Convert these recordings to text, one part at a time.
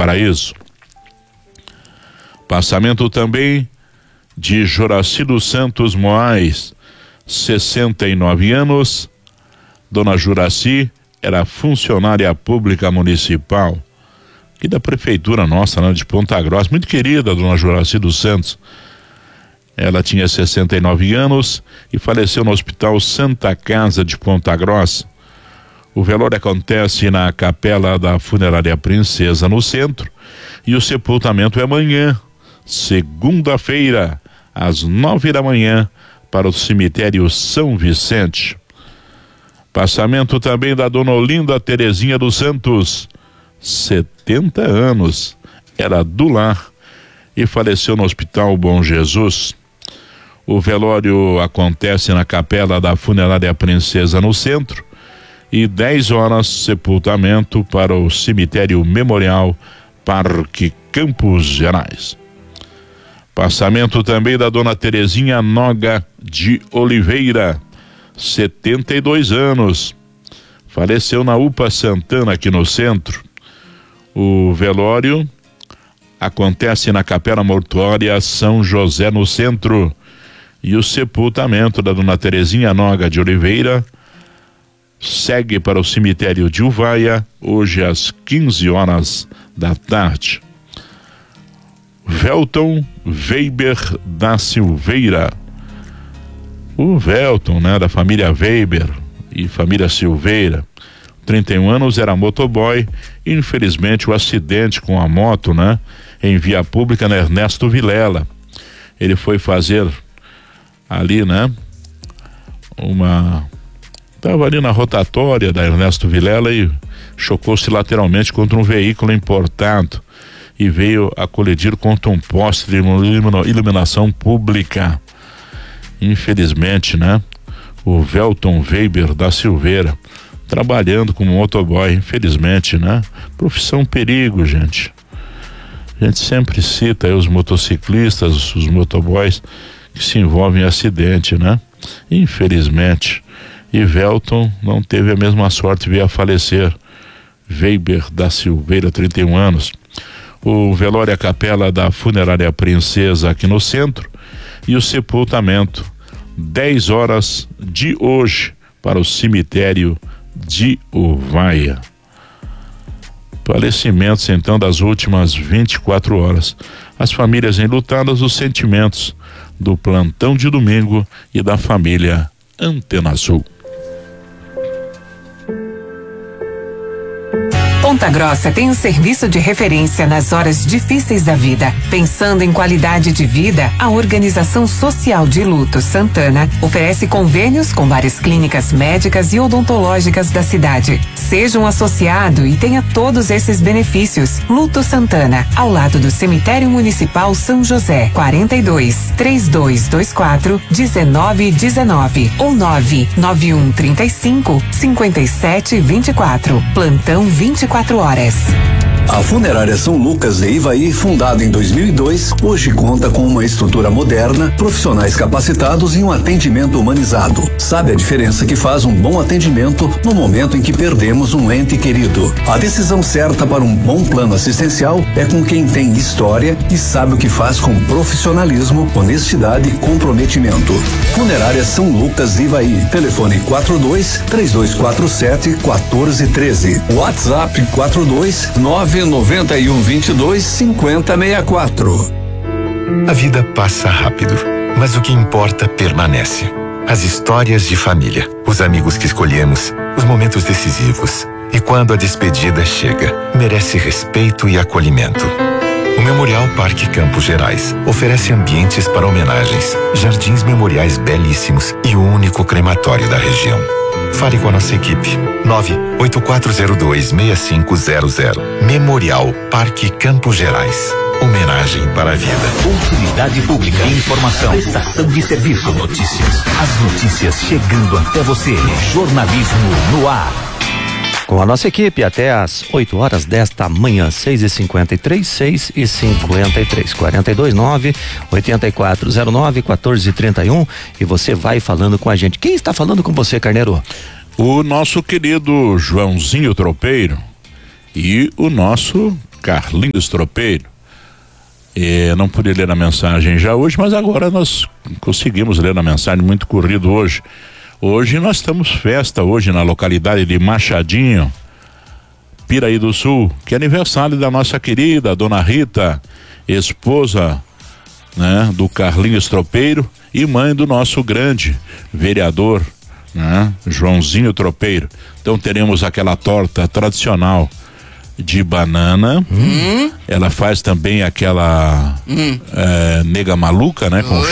Paraíso. Passamento também de Joraci dos Santos Moais, 69 anos. Dona Joraci era funcionária pública municipal, aqui da prefeitura nossa, né, de Ponta Grossa, muito querida, Dona Joraci dos Santos. Ela tinha 69 anos e faleceu no Hospital Santa Casa de Ponta Grossa. O velório acontece na Capela da Funerária Princesa, no centro, e o sepultamento é amanhã, segunda-feira, às 9 da manhã, para o cemitério São Vicente. Passamento também da Dona Olinda Terezinha dos Santos, 70 anos, era do lar e faleceu no Hospital Bom Jesus. O velório acontece na Capela da Funerária Princesa, no centro, e 10 horas sepultamento para o cemitério Memorial Parque Campos Gerais. Passamento também da Dona Terezinha Noga de Oliveira, 72 anos, faleceu na UPA Santana, aqui no centro. O velório acontece na Capela Mortuária São José, no centro, e o sepultamento da Dona Terezinha Noga de Oliveira segue para o cemitério de Uvaia, hoje às 15 horas da tarde. Velton Weber da Silveira. O Velton, né, da família Weber e família Silveira, 31 anos, era motoboy. Infelizmente, o acidente com a moto, né, em via pública na Ernesto Vilela. Ele foi fazer ali, né, estava ali na rotatória da Ernesto Vilela e chocou-se lateralmente contra um veículo importado e veio a colidir contra um poste de iluminação pública. Infelizmente, né, o Velton Weber da Silveira, trabalhando como motoboy, infelizmente, né, profissão perigo, gente. A gente sempre cita aí os motociclistas, os motoboys que se envolvem em acidente, né? Infelizmente. E Velton não teve a mesma sorte, veio a falecer. Weber da Silveira, 31 anos. O velório é a Capela da Funerária Princesa, aqui no centro, e o sepultamento 10 horas de hoje para o cemitério de Uvaia. Falecimentos então das últimas 24 horas. As famílias enlutadas, os sentimentos do plantão de domingo e da família Antena Sul. Ponta Grossa tem um serviço de referência nas horas difíceis da vida. Pensando em qualidade de vida, a Organização Social de Luto Santana oferece convênios com várias clínicas médicas e odontológicas da cidade. Seja um associado e tenha todos esses benefícios. Luto Santana, ao lado do Cemitério Municipal São José, 42-3224-1919 ou 99135-5724. Plantão 24 horas. A Funerária São Lucas de Ivaí, fundada em 2002, hoje conta com uma estrutura moderna, profissionais capacitados e um atendimento humanizado. Sabe a diferença que faz um bom atendimento no momento em que perdemos um ente querido? A decisão certa para um bom plano assistencial é com quem tem história e sabe o que faz com profissionalismo, honestidade e comprometimento. Funerária São Lucas de Ivaí. Telefone 42-3247-1413. WhatsApp 42991225064. A vida passa rápido, mas o que importa permanece. As histórias de família, os amigos que escolhemos, os momentos decisivos. E quando a despedida chega, merece respeito e acolhimento. O Memorial Parque Campos Gerais oferece ambientes para homenagens, jardins memoriais belíssimos e o único crematório da região. Fale com a nossa equipe. 98402-6500. Memorial Parque Campos Gerais. Homenagem para a vida. Utilidade pública. Informação. Prestação de serviço. Notícias. As notícias chegando até você. Jornalismo no ar. Com a nossa equipe até às 8 horas desta manhã, 6h53, 6h53, 429-8409-1431, e você vai falando com a gente. Quem está falando com você, Carneiro? O nosso querido Joãozinho Tropeiro e o nosso Carlinhos Tropeiro. Não pude ler a mensagem já hoje, mas agora nós conseguimos ler a mensagem, muito corrido hoje. Hoje nós estamos festa hoje na localidade de Machadinho, Piraí do Sul, que é aniversário da nossa querida Dona Rita, esposa, né, do Carlinhos Tropeiro e mãe do nosso grande vereador, né, Joãozinho Tropeiro. Então teremos aquela torta tradicional de banana. Ela faz também aquela nega maluca, né, com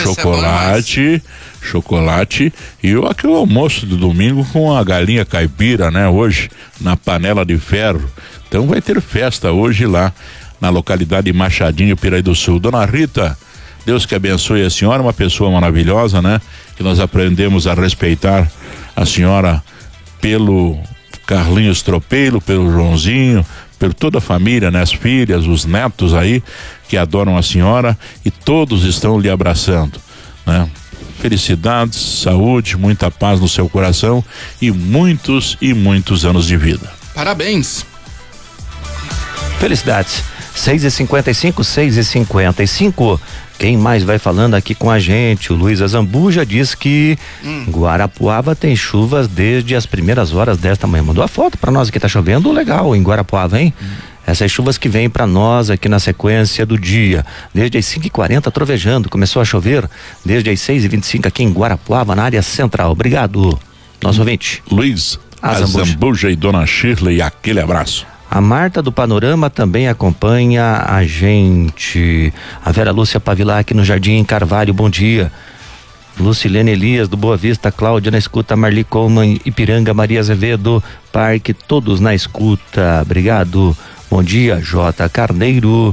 chocolate e aquele almoço do domingo com a galinha caipira, né, hoje na panela de ferro. Então vai ter festa hoje lá na localidade de Machadinho, Piraí do Sul. Dona Rita, Deus que abençoe a senhora, uma pessoa maravilhosa, né, que nós aprendemos a respeitar a senhora pelo Carlinhos Tropeiro, pelo Joãozinho, por toda a família, né? As filhas, os netos aí que adoram a senhora e todos estão lhe abraçando, né? Felicidades, saúde, muita paz no seu coração e muitos anos de vida. Parabéns. Felicidades. 6h55, 6h55. Quem mais vai falando aqui com a gente? O Luiz Azambuja diz que Guarapuava tem chuvas desde as primeiras horas desta manhã. Mandou a foto pra nós que tá chovendo legal em Guarapuava, hein? Essas chuvas que vêm pra nós aqui na sequência do dia. Desde as 5h40 trovejando, começou a chover desde as 6h25 aqui em Guarapuava, na área central. Obrigado, nosso ouvinte. Luiz Azambuja e Dona Shirley, aquele abraço. A Marta do Panorama também acompanha a gente. A Vera Lúcia Pavilac no Jardim Carvalho, bom dia. Lucilene Elias do Boa Vista, Cláudia na escuta, Marli Coleman, Ipiranga, Maria Azevedo, Parque, todos na escuta. Obrigado. Bom dia, J. Carneiro,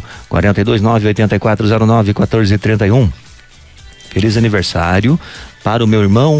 429-8409-1431. Feliz aniversário para o meu irmão,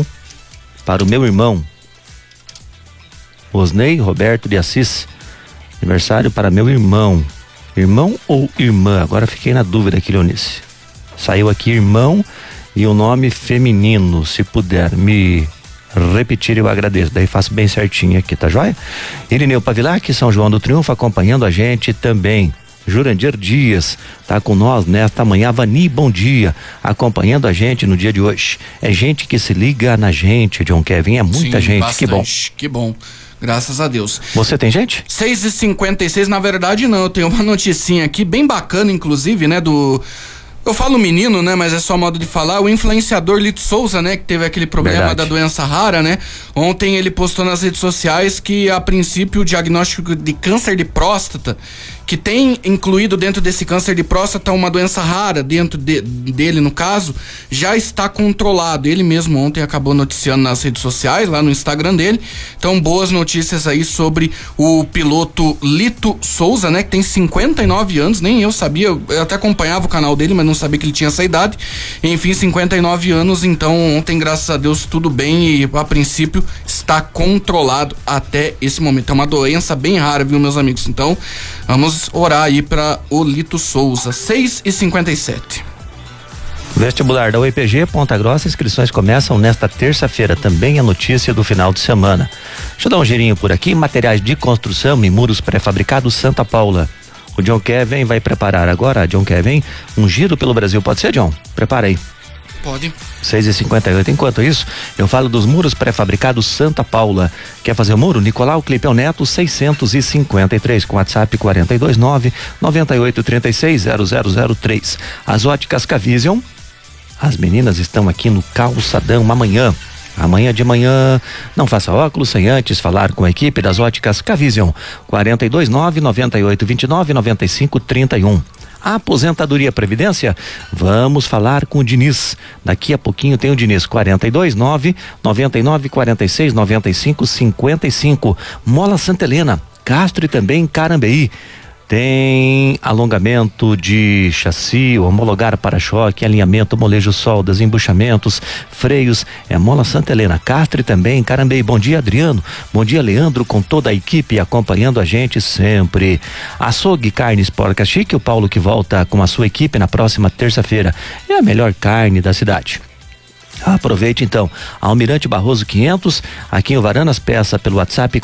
Osnei Roberto de Assis. Aniversário para meu irmão ou irmã? Agora fiquei na dúvida aqui, Leonice. Saiu aqui irmão e o nome feminino, se puder me repetir eu agradeço, daí faço bem certinho aqui, tá joia? Irineu Pavilac, São João do Triunfo, acompanhando a gente também. Jurandir Dias tá com nós nesta manhã. Vani, bom dia, acompanhando a gente no dia de hoje. É gente que se liga na gente, John Kevin, é muita gente, bastante, que bom. Graças a Deus. Você tem gente? 6h56, na verdade não, eu tenho uma noticinha aqui, bem bacana inclusive, né, eu falo menino, né, mas é só modo de falar, o influenciador Lito Souza, né, que teve aquele problema da doença rara, né, ontem ele postou nas redes sociais que a princípio o diagnóstico de câncer de próstata, que tem incluído dentro desse câncer de próstata uma doença rara dentro dele, no caso, já está controlado. Ele mesmo ontem acabou noticiando nas redes sociais, lá no Instagram dele. Então, boas notícias aí sobre o piloto Lito Souza, né, que tem 59 anos, nem eu sabia, eu até acompanhava o canal dele, mas não sabia que ele tinha essa idade. Enfim, 59 anos, então ontem, graças a Deus, tudo bem e a princípio está controlado até esse momento. É uma doença bem rara, viu, meus amigos? Então, vamos orar aí para o Lito Souza. 6h57. Vestibular da UEPG Ponta Grossa, inscrições começam nesta terça-feira. Também a notícia do final de semana. Deixa eu dar um girinho por aqui. Materiais de construção e muros pré-fabricados Santa Paula. O John Kevin vai preparar agora, John Kevin, um giro pelo Brasil. Pode ser, John? Prepara aí. Pode. 6h58. Enquanto isso, eu falo dos muros pré-fabricados Santa Paula. Quer fazer o muro? Nicolau Clipeu Neto 653, com WhatsApp 429-9836-0003. As óticas Cavision. As meninas estão aqui no Calçadão amanhã. Amanhã de manhã, não faça óculos sem antes falar com a equipe das óticas Cavision. 429-9829-9531. A aposentadoria Previdência, vamos falar com o Diniz. Daqui a pouquinho tem o Diniz, 429-9946-9555. Mola Santa Helena, Castro e também Carambeí. Tem alongamento de chassi, homologar para-choque, alinhamento, molejo, soldas, embuchamentos, freios. É Mola Santa Helena, Castro e também Carambeí. Bom dia, Adriano. Bom dia, Leandro, com toda a equipe acompanhando a gente sempre. Açougue Carnes Porca Chique, o Paulo que volta com a sua equipe na próxima terça-feira. É a melhor carne da cidade. Aproveite então. Almirante Barroso 500, aqui em Uvaranas, peça pelo WhatsApp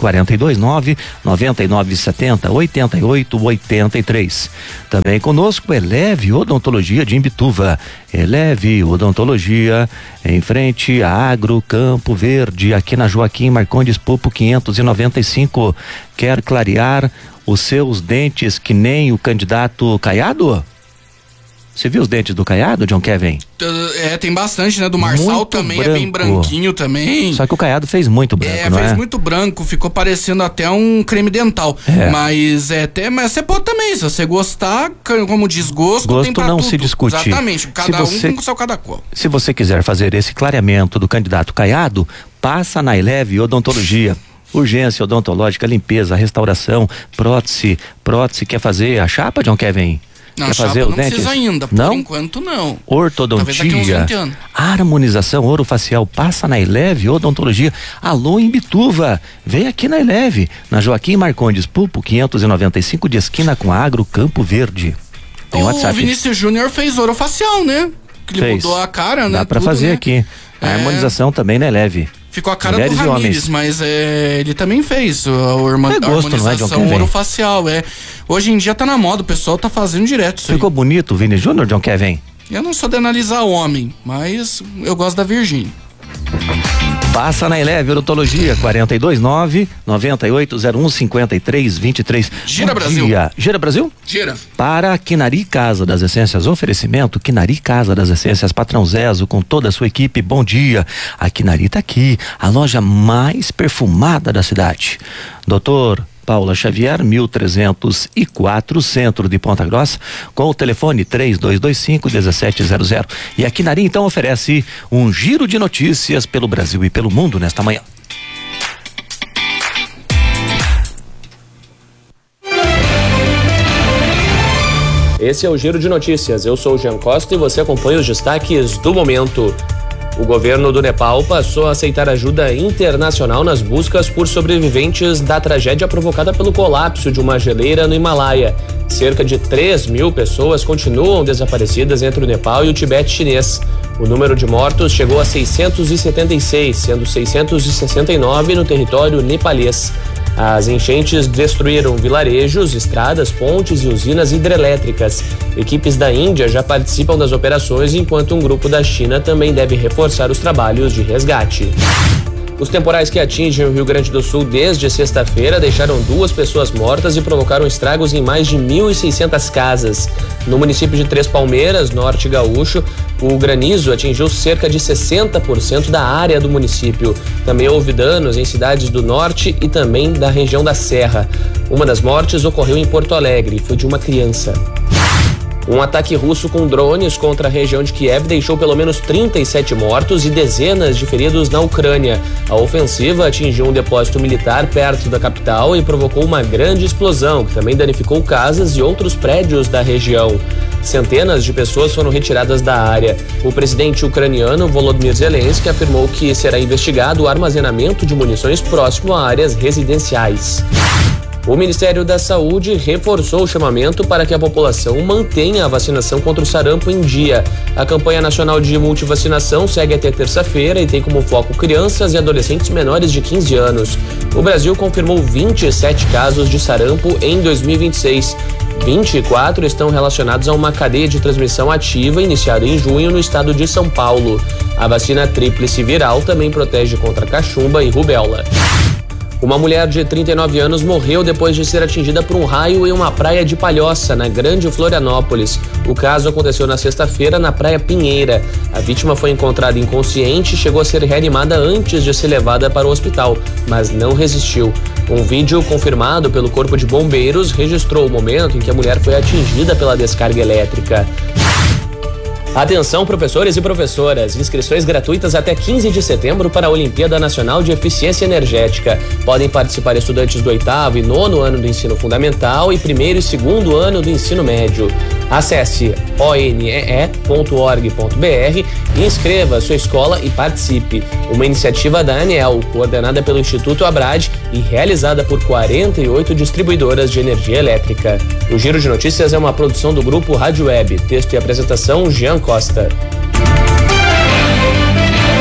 429-9970-8883. Também conosco Eleve Odontologia de Imbituva. Eleve Odontologia, em frente a Agro Campo Verde, aqui na Joaquim Marcondes Pupo 595. Quer clarear os seus dentes que nem o candidato Caiado? Você viu os dentes do Caiado, John Kevin? Tem bastante, né? Do Marçal muito também branco. É bem branquinho também. Só que o Caiado fez muito branco, não é? Fez muito branco, ficou parecendo até um creme dental. Mas mas você pode também, se você gostar, como desgosto, gosto tem pra não tudo. Se discute. Exatamente, cada um com seu cada qual. Se você quiser fazer esse clareamento do candidato Caiado, passa na Eleve Odontologia. Urgência odontológica, limpeza, restauração, prótese, quer fazer a chapa, John Kevin? Não, quer fazer não os dentes? Precisa ainda, por não? enquanto não. Ortodontia, harmonização orofacial, passa na Eleve Odontologia. Alô, Imbituva, vem aqui na Eleve, na Joaquim Marcondes Pupo 595, de esquina com a Agro Campo Verde. Tem WhatsApp. O Vinícius Júnior fez orofacial, né? Que ele mudou a cara, né? Dá pra fazer, né? Aqui. A harmonização também na Eleve. Ficou a cara do Ramires, mas ele também fez a harmonização orofacial. Hoje em dia tá na moda, o pessoal tá fazendo direto isso. Ficou bonito o Vini Júnior, John Kevin? Eu não sou de analisar homem, mas eu gosto da Virgínia. Passa na Eleve Odontologia, 429-9801-5323. Gira Brasil. Gira Brasil? Gira. Para Quinari Casa das Essências, oferecimento Quinari Casa das Essências, Patrão Zezo com toda a sua equipe, bom dia. A Quinari tá aqui, a loja mais perfumada da cidade. Doutor Paula Xavier, 1304, centro de Ponta Grossa, com o telefone 3225-1700. E a Quinari então oferece um giro de notícias pelo Brasil e pelo mundo nesta manhã. Esse é o Giro de Notícias. Eu sou o Jean Costa e você acompanha os destaques do momento. O governo do Nepal passou a aceitar ajuda internacional nas buscas por sobreviventes da tragédia provocada pelo colapso de uma geleira no Himalaia. Cerca de 3.000 pessoas continuam desaparecidas entre o Nepal e o Tibete chinês. O número de mortos chegou a 676, sendo 669 no território nepalês. As enchentes destruíram vilarejos, estradas, pontes e usinas hidrelétricas. Equipes da Índia já participam das operações, enquanto um grupo da China também deve reforçar os trabalhos de resgate. Os temporais que atingem o Rio Grande do Sul desde sexta-feira deixaram 2 pessoas mortas e provocaram estragos em mais de 1.600 casas. No município de Três Palmeiras, norte gaúcho, o granizo atingiu cerca de 60% da área do município. Também houve danos em cidades do norte e também da região da Serra. Uma das mortes ocorreu em Porto Alegre e foi de uma criança. Um ataque russo com drones contra a região de Kiev deixou pelo menos 37 mortos e dezenas de feridos na Ucrânia. A ofensiva atingiu um depósito militar perto da capital e provocou uma grande explosão, que também danificou casas e outros prédios da região. Centenas de pessoas foram retiradas da área. O presidente ucraniano Volodymyr Zelensky afirmou que será investigado o armazenamento de munições próximo a áreas residenciais. O Ministério da Saúde reforçou o chamamento para que a população mantenha a vacinação contra o sarampo em dia. A campanha nacional de multivacinação segue até terça-feira e tem como foco crianças e adolescentes menores de 15 anos. O Brasil confirmou 27 casos de sarampo em 2026. 24 estão relacionados a uma cadeia de transmissão ativa iniciada em junho no estado de São Paulo. A vacina tríplice viral também protege contra cachumba e rubéola. Uma mulher de 39 anos morreu depois de ser atingida por um raio em uma praia de Palhoça, na Grande Florianópolis. O caso aconteceu na sexta-feira na Praia Pinheira. A vítima foi encontrada inconsciente e chegou a ser reanimada antes de ser levada para o hospital, mas não resistiu. Um vídeo confirmado pelo Corpo de Bombeiros registrou o momento em que a mulher foi atingida pela descarga elétrica. Atenção, professores e professoras, inscrições gratuitas até 15 de setembro para a Olimpíada Nacional de Eficiência Energética. Podem participar estudantes do 8º e 9º ano do ensino fundamental e 1º e 2º ano do ensino médio. Acesse onee.org.br e inscreva sua escola e participe. Uma iniciativa da ANEEL, coordenada pelo Instituto Abrad e realizada por 48 distribuidoras de energia elétrica. O Giro de Notícias é uma produção do Grupo Rádio Web. Texto e apresentação, Jean Costa.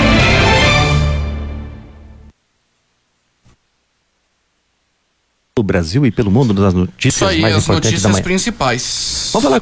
Brasil e pelo mundo das notícias Isso aí, mais as importantes da notícias manhã. principais. Vamos falar